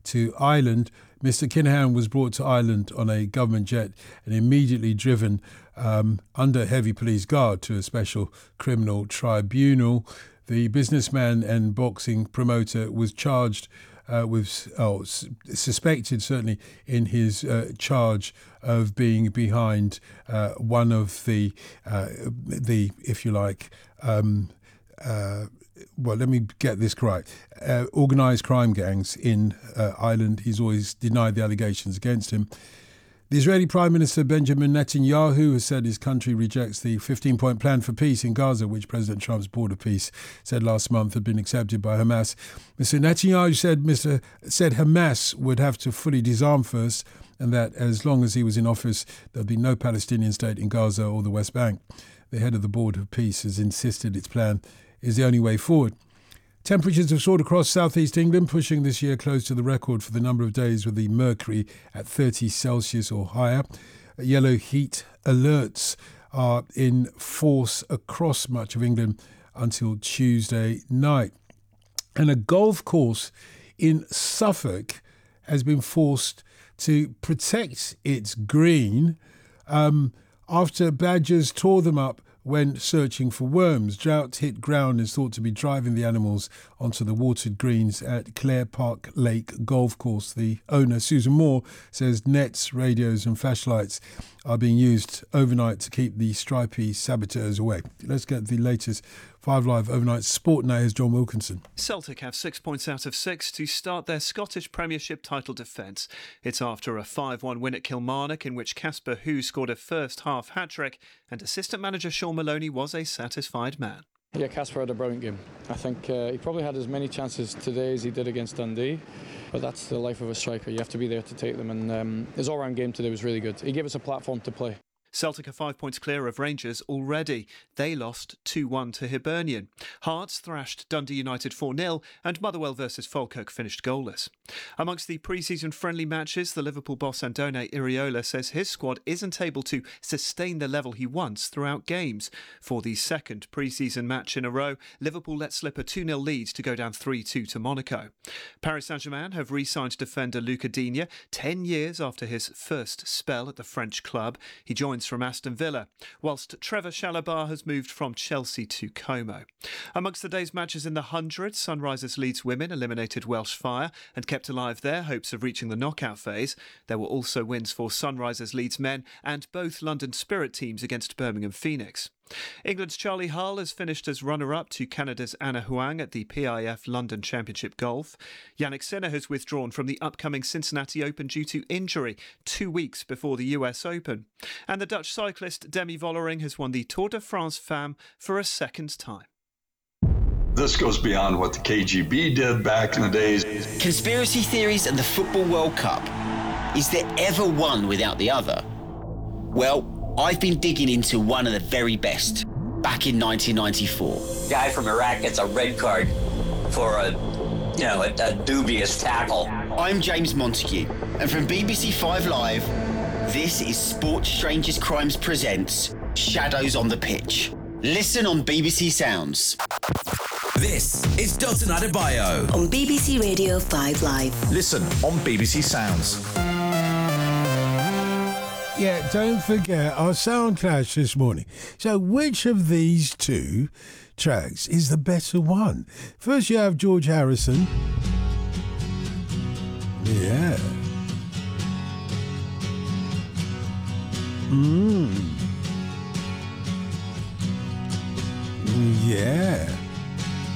to Ireland. Mr. Kinahan was brought to Ireland on a government jet and immediately driven under heavy police guard to a special criminal tribunal. The businessman and boxing promoter was charged suspected certainly in his charge of being behind one of the if you like, well, let me get this correct, organised crime gangs in Ireland. He's always denied the allegations against him. The Israeli Prime Minister Benjamin Netanyahu has said his country rejects the 15-point plan for peace in Gaza, which President Trump's border peace said last month had been accepted by Hamas. Mr. Netanyahu said Hamas would have to fully disarm first, and that as long as he was in office, there'd be no Palestinian state in Gaza or the West Bank. The head of the Board of Peace has insisted its plan is the only way forward. Temperatures have soared across southeast England, pushing this year close to the record for the number of days with the mercury at 30 Celsius or higher. Yellow heat alerts are in force across much of England until Tuesday night. And a golf course in Suffolk has been forced to protect its green after badgers tore them up when searching for worms. Drought-hit ground is thought to be driving the animals onto the watered greens at Clare Park Lake Golf Course. The owner, Susan Moore, says nets, radios and flashlights are being used overnight to keep the stripy saboteurs away. Let's get the latest 5 Live overnight sport now. Here's John Wilkinson. Celtic have 6 points out of 6 to start their Scottish Premiership title defence. It's after a 5-1 win at Kilmarnock, in which Casper Hu scored a first-half hat-trick, and assistant manager Sean Maloney was a satisfied man. Yeah, Casper had a brilliant game. I think he probably had as many chances today as he did against Dundee, but that's the life of a striker. You have to be there to take them, and his all-round game today was really good. He gave us a platform to play. Celtic are 5 points clear of Rangers already. They lost 2-1 to Hibernian. Hearts thrashed Dundee United 4-0 and Motherwell versus Falkirk finished goalless. Amongst the pre-season friendly matches, the Liverpool boss Andone Iraola says his squad isn't able to sustain the level he wants throughout games. For the second pre-season match in a row, Liverpool let slip a 2-0 lead to go down 3-2 to Monaco. Paris Saint-Germain have re-signed defender Luca Digne 10 years after his first spell at the French club. He joins from Aston Villa, whilst Trevor Chalobah has moved from Chelsea to Como. Amongst the day's matches in the 100, Sunrisers Leeds women eliminated Welsh Fire and kept alive their hopes of reaching the knockout phase. There were also wins for Sunrisers Leeds men and both London Spirit teams against Birmingham Phoenix. England's Charlie Hull has finished as runner-up to Canada's Anna Huang at the PIF London Championship Golf. Yannick Sinner has withdrawn from the upcoming Cincinnati Open due to injury 2 weeks before the US Open. And the Dutch cyclist Demi Vollering has won the Tour de France Femmes for a second time. This goes beyond what the KGB did back in the days. Conspiracy theories and the Football World Cup. Is there ever one without the other? Well, I've been digging into one of the very best, back in 1994. Guy from Iraq gets a red card for a dubious tackle. I'm James Montague, and from BBC 5 Live, this is Sports Strangest Crimes presents Shadows on the Pitch. Listen on BBC Sounds. This is Dotun Adebayo on BBC Radio 5 Live. Listen on BBC Sounds. Yeah, don't forget our sound clash this morning. So which of these two tracks is the better one? First you have George Harrison. Yeah. Yeah.